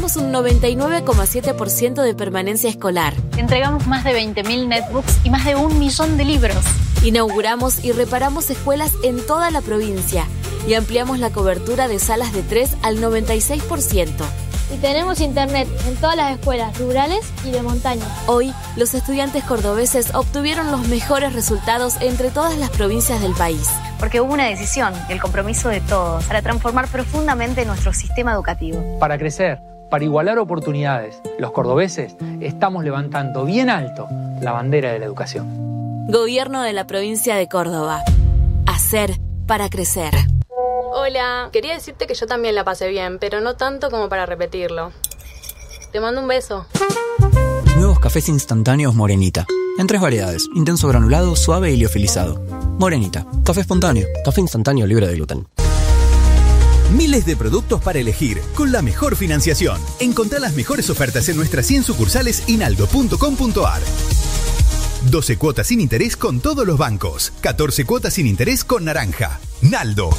tenemos un 99,7% de permanencia escolar. Entregamos más de 20.000 netbooks y más de 1 millón de libros. Inauguramos y reparamos escuelas en toda la provincia y ampliamos la cobertura de salas de 3 al 96%. Y tenemos internet en todas las escuelas rurales y de montaña. Hoy, los estudiantes cordobeses obtuvieron los mejores resultados entre todas las provincias del país. Porque hubo una decisión y el compromiso de todos para transformar profundamente nuestro sistema educativo. Para crecer, para igualar oportunidades, los cordobeses estamos levantando bien alto la bandera de la educación. Gobierno de la provincia de Córdoba. Hacer para crecer. Hola, quería decirte que yo también la pasé bien, pero no tanto como para repetirlo. Te mando un beso. Nuevos cafés instantáneos Morenita. En 3 variedades: intenso granulado, suave y liofilizado. Morenita, café espontáneo. Café instantáneo libre de gluten. Miles de productos para elegir, con la mejor financiación. Encontrá las mejores ofertas en nuestras 100 sucursales y naldo.com.ar. 12 cuotas sin interés con todos los bancos. 14 cuotas sin interés con Naranja. Naldo.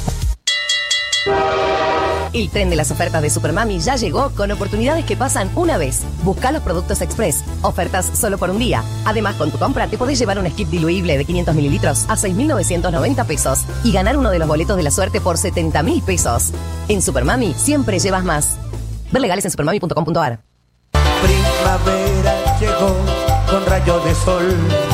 El tren de las ofertas de Supermami ya llegó con oportunidades que pasan una vez. Busca los productos express. Ofertas solo por un día. Además, con tu compra te podés llevar un skip diluible de 500 mililitros a 6.990 pesos y ganar uno de los boletos de la suerte por 70.000 pesos. En Supermami siempre llevas más. Ver legales en supermami.com.ar. Primavera llegó con rayos de sol.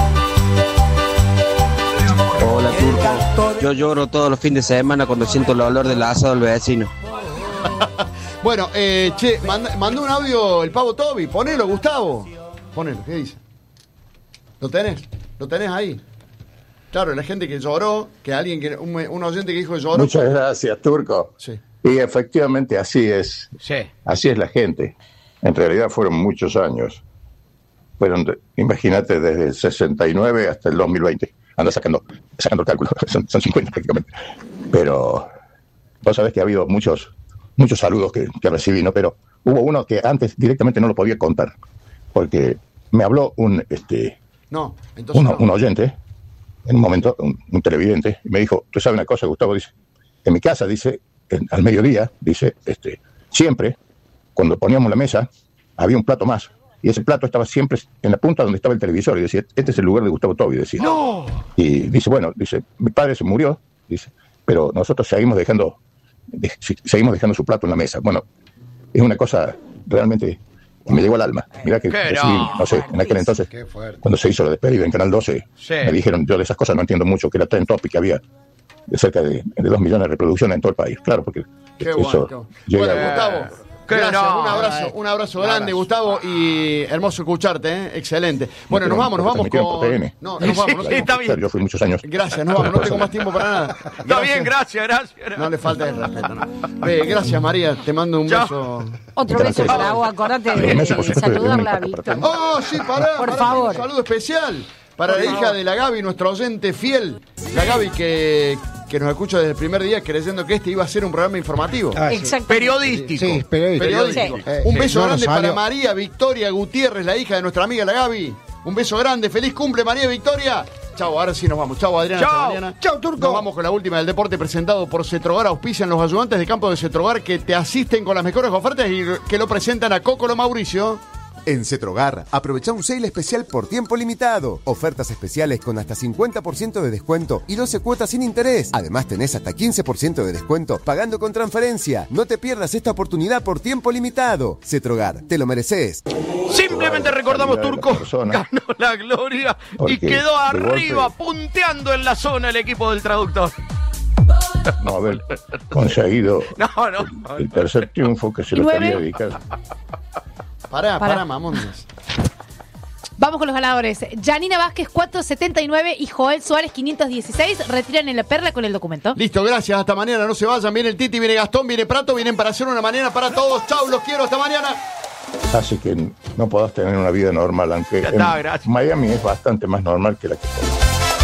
Hola, Turco. Yo lloro todos los fines de semana cuando siento el olor del asado del vecino. Bueno, mandó un audio el pavo Toby. Ponelo, Gustavo. Ponelo, ¿qué dice? ¿Lo tenés? ¿Lo tenés ahí? Claro, la gente que lloró, que alguien que un oyente que dijo que lloró. Muchas gracias, Turco. Sí. Y efectivamente así es. Sí. Así es la gente. En realidad fueron muchos años. Imagínate, desde el 69 hasta el 2020. Anda sacando el cálculo, son 50 prácticamente. Pero vos sabés que ha habido muchos saludos que recibí, ¿no? Pero hubo uno que antes directamente no lo podía contar, porque me habló un oyente, en un momento, un televidente, y me dijo: ¿tú sabes una cosa, Gustavo? Dice, en mi casa, dice, al mediodía, dice, siempre, cuando poníamos la mesa, había un plato más. Y ese plato estaba siempre en la punta donde estaba el televisor. Y decía, este es el lugar de Gustavo Tobi, decía. ¡No! Y dice, bueno, mi padre se murió, dice, pero nosotros seguimos dejando su plato en la mesa. Bueno, es una cosa realmente que me llegó al alma. Mirá que recibí, no sé, en aquel entonces, cuando se hizo la despedida en Canal 12, me dijeron, yo de esas cosas no entiendo mucho, que era trend topic, que había de cerca de 2 millones de reproducciones en todo el país. Claro, porque eso llega bueno, Gustavo. Gracias, un abrazo grande, Gustavo, y hermoso escucharte, excelente. Bueno, nos vamos con... No está bien. Yo fui muchos años. Gracias, nos vamos, no tengo más tiempo para nada. Está bien, gracias. No le falta el respeto, ¿no? Gracias, María, te mando un beso. Otro beso para vos, acordate de saludarla a Víctor. Oh, sí, por favor. Un saludo especial para la hija de la Gaby, nuestro oyente fiel. La Gaby que nos escucha desde el primer día creyendo que este iba a ser un programa informativo. Exacto. Periodístico. Sí, periodístico. Un beso grande para María Victoria Gutiérrez, la hija de nuestra amiga la Gaby. Un beso grande, feliz cumple María Victoria. Chau, ahora sí nos vamos. Chau, Adriana. Chau. Mariana. Chau, Turco. Nos vamos con la última del deporte presentado por Cetrogar. Auspician los ayudantes de campo de Cetrogar que te asisten con las mejores ofertas y que lo presentan a Cocolo Mauricio. En Cetrogar, aprovecha un sale especial por tiempo limitado. Ofertas especiales con hasta 50% de descuento y 12 cuotas sin interés. Además tenés hasta 15% de descuento pagando con transferencia. No te pierdas esta oportunidad por tiempo limitado. Cetrogar, te lo mereces. Simplemente recordamos, Turco ganó la gloria y quedó arriba, punteando en la zona el equipo del traductor. No haber conseguido el tercer triunfo que se lo quería dedicar. Pará, Mamondes. Vamos con los ganadores. Janina Vázquez, 479 y Joel Suárez, 516. Retiran en la perla con el documento. Listo, gracias. Hasta mañana. No se vayan. Viene el Titi, viene Gastón, viene Prato. Vienen para hacer una mañana para todos. Chau, los quiero. Hasta mañana. Así que no podás tener una vida normal, aunque en Miami es bastante más normal que la que